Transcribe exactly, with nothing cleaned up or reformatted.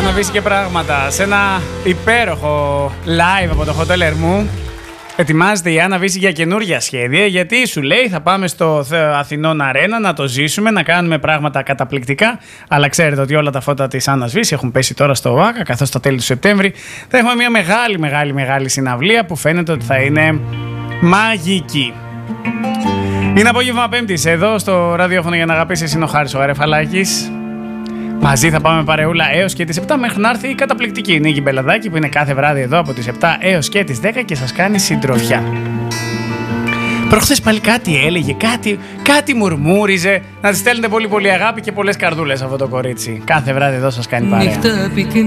έχουμε αφήσει και πράγματα. Σε ένα υπέροχο live από το Hotel Ermou ετοιμάζεται η Άννα Βύση για καινούργια σχέδια, γιατί σου λέει θα πάμε στο Αθηνών Αρένα να το ζήσουμε, να κάνουμε πράγματα καταπληκτικά. Αλλά ξέρετε ότι όλα τα φώτα της Άννας Βύση έχουν πέσει τώρα στο ΟΑΚΑ, καθώς στα τέλη του Σεπτέμβρη θα έχουμε μια μεγάλη μεγάλη μεγάλη συναυλία που φαίνεται ότι θα είναι μαγική. Είναι απόγευμα Πέμπτης εδώ στο ραδιόφωνο για να αγαπήσεις. Είναι ο Χάρης ο Γαρεφαλάκης. Μαζί θα πάμε παρεούλα έως και τις επτά μέχρι να έρθει η καταπληκτική Νίκη Μπελαδάκη που είναι κάθε βράδυ εδώ από τις επτά έως και τις δέκα και σας κάνει συντροφιά. Προχθές πάλι κάτι έλεγε, κάτι, κάτι μουρμούριζε. Να της στέλνετε πολύ πολύ αγάπη και πολλές καρδούλες αυτό το κορίτσι. Κάθε βράδυ εδώ σας κάνει παρέα.